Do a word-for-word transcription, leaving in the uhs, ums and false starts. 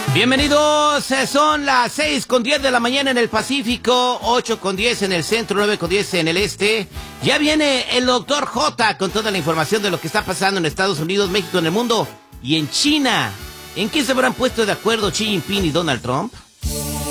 Bienvenidos, eh, son las seis con diez de la mañana en el Pacífico, ocho con diez en el centro, nueve con diez en el este. Ya viene el doctor J con toda la información de lo que está pasando en Estados Unidos, México, en el mundo y en China. ¿En qué se habrán puesto de acuerdo Xi Jinping y Donald Trump?